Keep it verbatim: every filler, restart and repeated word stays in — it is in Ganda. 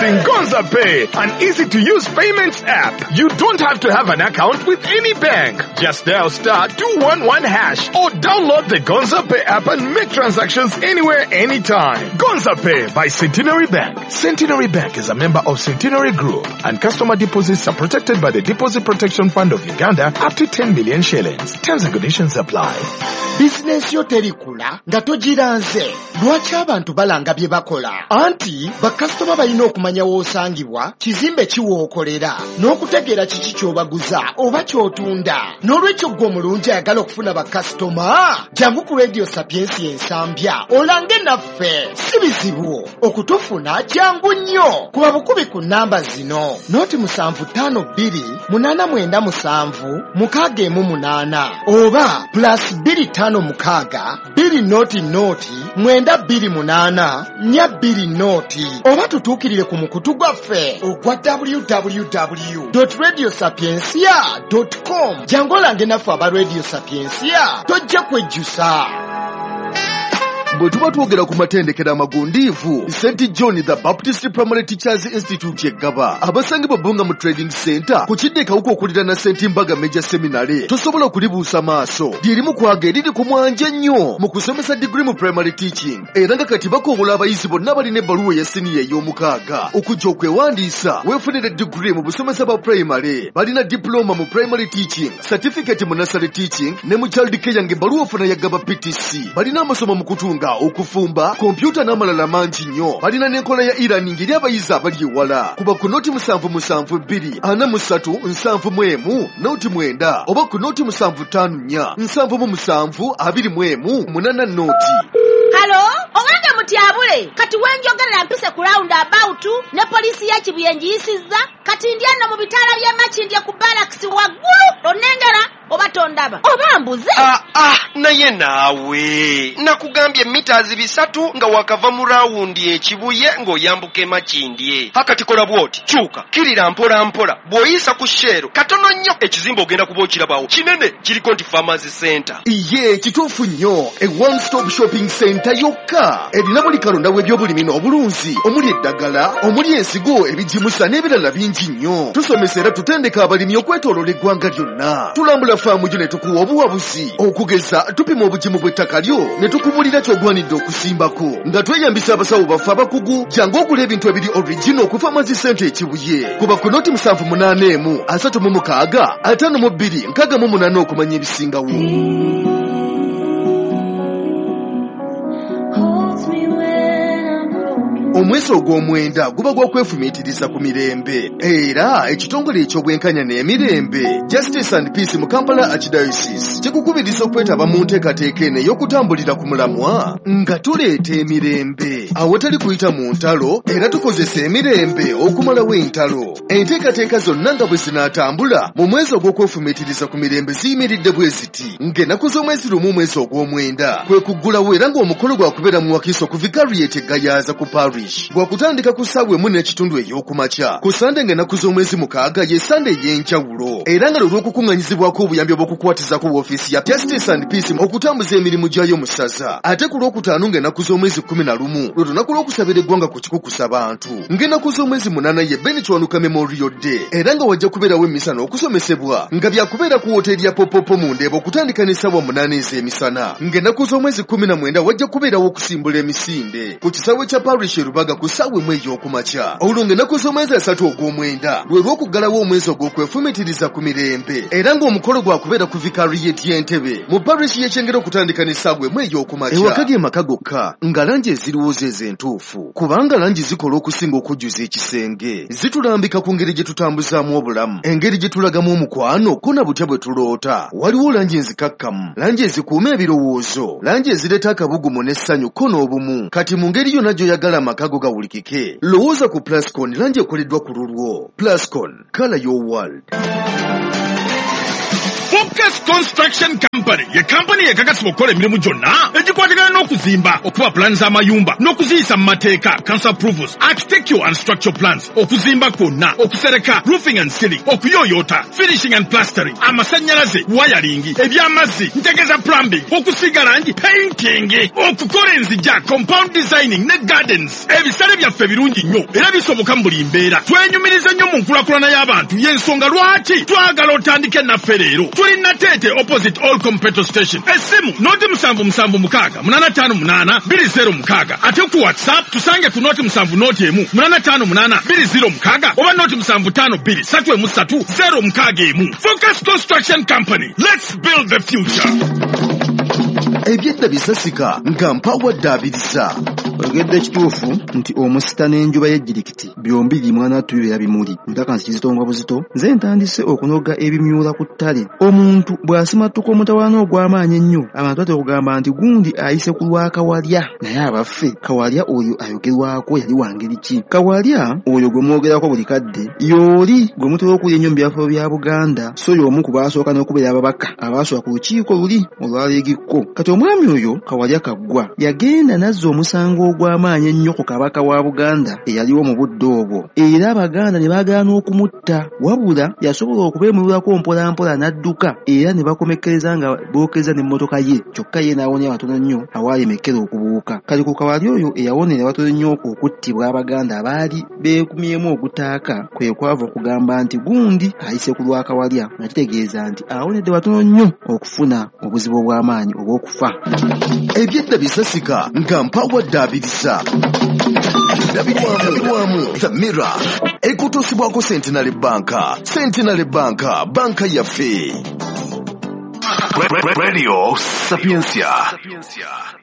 Introducing Gonza Pay, an easy-to-use payments app. You don't have to have an account with any bank. Just dial star two one one hash or download the Gonza Pay app and make transactions anywhere, anytime. Gonza Pay by Centenary Bank. Centenary Bank is a member of Centenary Group, and customer deposits are protected by the Deposit Protection Fund of Uganda up to ten million shillings. Terms and conditions apply. Business yo terikula nga togiranze. Lwaki abantu balanga bye bakola? Anti bakasitoma balina okumanya w'osangibwa, kizimbe kiwookolera, n'okutegeera kiki ky'obaguza oba ky'otunda. N'olwekyo ggwe omulungi ayagala okufuna bakasitoma, jangu ku Radio Sapiensi ensambya olange naffe. Si bizibu okutufuna, jangu nnyo. Kuba bukubi ku nnamba zino: noti musanvu ttaano bbiri munaana mwenda musanvu mukaaga emu munaana, oba plus bbiri ttaano mukaaga bbiri noti noti mwenda bbiri munaana nnya bbiri noti, oba tutuukirire ku mukutu gwaffe ogwa w w w dot radio sapiensia dot com. jangu olange naffe aba Radio Sapiensia, tojja kwejjusa. Bwe tuba twogera ku matendekero amagundiivu, Saint John the Baptist Primary Teachers Institute yeggaba abasangibwa Bunga mu Trading Center ku kidde kawuka okulira na Saint Mbaga Major Seminary. Tosobola okulibuusa maaso, lyerimu kwaga eriri ku mwanja nnyo mu kusomesa degree mu primary teaching, era nga kati bakoobola abayizi bonna abalina ebbaluwa ya siniya ey'omukaaga okujja okwewandiisa weefunire degree mu busomesa bwa primary. Balina diploma mu primary teaching, certificate mu nursery teaching ne mu child care ng'ebbaluwa ofuna yaggaba P T C. Balina amasomo mu kutunga, okufumba, kompyuta n'amalala mangi nnyo. Balina n'enkola ya e-learning eri abayizi abali ewala. Kuba ku noti musanvu musanvu bbiri ana mu ssatu nsanvu mu emu noti mwenda, oba ku noti musanvu ttaano nnya nsanvu mu musanvu abiri mu emu munaana noti. Halo, owange mutyabule, kati wenjogerera mpise ku round about ne polisi ya Kibuyenji yisizza, kati ndyanno mu bitaala bya Makindye ku barracks waggulu, onengera oba tondaba oba mbuze. Ah ah, naye naawe nakugambye meters bisatu nga wakava mu rawundi ekibuye ng'oyambuka Makindye. Hakati kola bwoti, kyuka kirira mpola mpola, bw'oyisa ku shero katono nnyo ekizimbe ogenda kuba okirabawo kinene kiriko nti Pharmacy Center. Iye kituufu nnyo, a one stop shopping center yokka erina buli kalonda w'ebyobulimi n'obulunzi, omuli eddagala, omuli ensigo, ebijimusa n'ebirala bingi nnyo. Tusomesa era tutendeka abalimi okwetooloola eggwanga lyonna. Tulambula faamu gyo ne tukuwa obuwabuzi, okugeza tupima obugimu bw'ettaka lyo ne tukubulira ky'ogwanidde okusimbako, nga tweyambisa abasawo baffe abakugu. Jangu okula ebintu ebiri original ku Pharmacy Center ekibuye. Kuba ku noti musanvu munaana emu asatu mu mukaaga ataano mu bbiri nkaaga mu munaana okumanya ebisingawo. Omwezi ogw'omwenda guba gwa kwefumiitiriza ku mirembe, era ekitongole eky'obwenkanya n'emirembe Justice and Peace mu Kampala Archdiocese kikukubiriza okwetaba mu nteekateeka eno ey'okutambulira ku mulamwa nga tuleeta emirembe awatali kuyita mu ntalo, era tukozesa emirembe okumalawo entalo. Enteekateeka zonna nga bwe zinaatambula mu mwezi ogw'okwefumiitiriza ku mirembe ziyimiridde bwe ziti ng'ennaku z'omwezi lumu omwezi ogw'omwenda kwe kuggulawo, era ng'omukolo gwakubeera mu Wakiso ku Vicariate Gayaza ku Parish gwakutandika ku ssaawa emu n'ekitundu ey'okumakya ku Sande ng'ennaku z'omwezi mukaaga ye Sande ey'enjawulo, era nga lw'okukuŋŋanyizibwako obuyambi obw'okukwatizako woofiisi ya Justice and Peace okutambuza emirimu gyayo mu ssaza. Ate ku lwokutaano ng'ennaku z'omwezi kkumi na lumu lwe lunaku lw'okusabira eggwanga ku kikukusa bantu, ng'ennaku z'omwezi munaana ye Benitwanuka Memorial Day, era nga wajja kubeerawo emisana okusomesebwa nga byakubeera ku woteeri ya Popopo mu Ndeeba okutandika n'essaawa munaana ez'emisana, ng'ennaku z'omwezi kkumi na mwenda wajja kubeerawo okusimbula emisinde ku kisaawe kya Parish Rubaga ku ssaawa emu ey'okumakya. Olwo ng'ennaku z'omwezi asatu ogw'omwenda lwe lw'okuggalawo omwezi ogw'okwefumiitiriza ku mirembe, era ng'omukolo gwakubeera ku Vicariate y'Entebbe mu Parish y'Ekyengera okutandika n'essaawa emu ey'okumakya. Ewaka ge maka gokka nga langi eziriwoza ez'entuufu, kubanga langi zikola okusinga okujjuza ekisenge. Zitulambika ku ngeri gye tutambuzaamu obulamu, engeri gye tulagamu omukwano ko na butya bwe tuloota. Waliwo langi enzikakkamu, langi ezikuuma ebirowoozo, langi ezireeta akabugumu n'essanyu ko n'obumu. Kati mu ngeri yonna gy'oyagala amaka go gawulikike, lowooza ku Plascon, langi ekoleddwa ku lulwo. Plascon, color your world. Focus Construction Company ye company ekakasibwa okukola emirimu gyonna egikwatagana n'okuzimba, okuba plans z'amayumba n'okuziyisa mu mateeka, council approvals, architectural and structural plans, okuzimba kwonna, okusereka, roofing and ceiling, okuyoyota, finishing and plastering, amasannyalaze, wiring, ebyamazzi, ntegeza plumbing, okusiga langi, painting, okukola enzija, compound designing ne gardens. Ebisale byaffe birungi nnyo era bisoboka mu buli mbeera. Twenyumiriza nnyo mu nkulakulana y'abantu y'ensonga lwaki twagala otandike naffe leero. Tuli Nateete opposite Olcom petrol station. Essimu noti musanvu musanvu mukaaga munaana ttaano munaana bbiri zero mukaaga. Ate ku WhatsApp tusange ku noti musanvu noti emu munaana ttaano munaana bbiri zero mukaaga oba noti musanvu ttaano bbiri ssatu emu ssatu zero mukaaga emu. Focus Construction Company. Let's build the future. Ebyedda bisasika nga mpawadde abirisa. Ogedde kituufu nti omusita n'enjuba y'ejjirikiti byombi limwana tuyo bimuli. Ntaka nsi kizitonga buzito nze ntandise okunoga ebimyula ku ttale. Omuntu bw'asimattuka omutawaana ogw'amaanyi ennyo abantu batekugamba nti gundi ayise ku lwa Kawalya. Naye abaffe Kawalya oyo ayogerwako yali wangeri ki? Kawalya oyo gwe mwogerako buli kadde y'oli gwe mutera okulya ennyo mu byafo bya Buganda, so y'omu ku baasooka n'okubeera ababaka abaasooka ku lukiiko luli olwaleegikko. Kati omwami oyo Kawalya Kaggwa yagenda nazza omusango ogw'amaanyi ennyo ku kabaka wa Buganda eyaliwo mu budde obwo, era Abaganda ne baagaana okumutta, wabula yasobola okubeemululako mpolampola n'adduka, era ne bakomekkereza nga bookeza n'emmotoka ye, kyokka ye n'awonera batono nnyo awaalemekkera okubuuka. Kati ku Kawalya oyo eyawonera batono nnyo okuttibwa Abaganda abaali beekumyemu ogutaaka kwe kwava okugamba nti gundi ayise ku lwa Kawalya, nga kitegeeza nti awonedde batono nnyo okufuna obuzibu obw'amaanyi obw'okufa. Ebyedda bisasika nga mpawadde abirisa. Dabirwamu The Mirror ekutuusibwako Centenary Bank. Centenary Bank, banka yaffe. Radio Sapiencia.